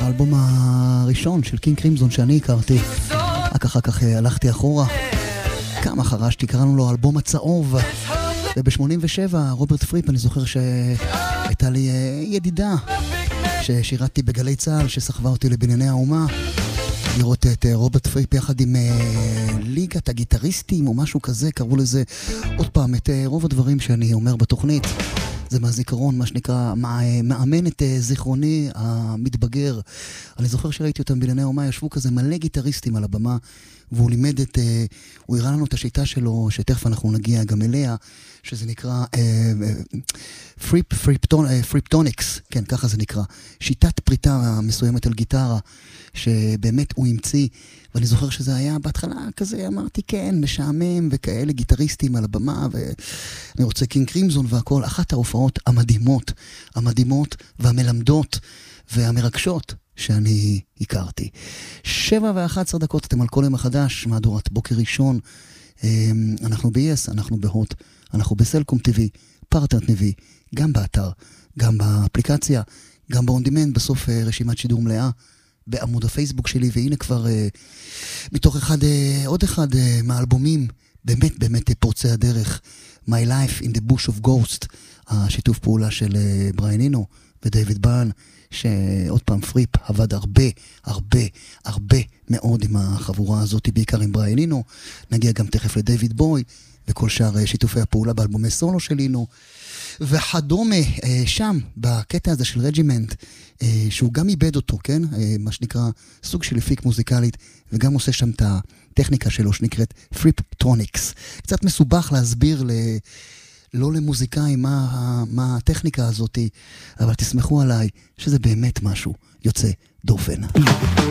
האלבום הראשון של קינג קרימזון שאני הכרתי, אחר כך הלכתי אחורה, כמה חרשתי, קראנו לו האלבום הצהוב, וב-87 רוברט פריפ, אני זוכר שהייתה לי ידידה ששירתתי בגלי צהל, שסחבה אותי לבנייני האומה, לראות את רוברט פריפ יחד עם ליגת הגיטריסטים או משהו כזה, קראו לזה. עוד פעם, את רוב הדברים שאני אומר בתוכנית זה מהזיכרון, מה שנקרא, מאמן את זיכרוני המתבגר. אני זוכר שראיתי אותם בנייני האומה, ישבו כזה מלא גיטריסטים על הבמה, והוא לימד הוא הראה לנו את השיטה שלו, שתכף אנחנו נגיע גם אליה, שזה נקרא פריפטוניקס, כן, ככה זה נקרא, שיטת פריטה מסוימת על גיטרה, שבאמת הוא המציא, ואני זוכר שזה היה בהתחלה כזה, אמרתי כן, משעמם וכאלה גיטריסטים על הבמה, ואני רוצה קינג קרימזון והכל, אחת ההופעות המדהימות והמלמדות והמרגשות שאני הכרתי. 7:11, אתם על כל יום החדש, מהדורת בוקר ראשון, אנחנו ב-yes, אנחנו בהוט, אנחנו בסלקום TV, פרטנר TV, גם באתר, גם באפליקציה, גם ב-on-demand, בסוף רשימת שידור מלאה, בעמוד הפייסבוק שלי, והנה כבר מתוך עוד אחד מהאלבומים, באמת פורצי הדרך, My Life in the Bush of Ghost, השיתוף פעולה של בריאן אינו ודייוויד באן, שעוד פעם פריפ עבד הרבה מאוד עם החבורה הזאת, בעיקר עם בריאן אינו. נגיע גם תכף לדייוויד בוי, וכל שאר שיתופי הפעולה באלבומי סולו שלינו, וכדומה שם, בקטע הזה של רג'ימנט, שהוא גם איבד אותו, כן? מה שנקרא סוג של אפיק מוזיקלית, וגם עושה שם את הטכניקה שלו שנקראת פריפטוניקס. קצת מסובך להסביר לא למוזיקאים מה הטכניקה הזאת, אבל תסמכו עליי שזה באמת משהו יוצא דופן.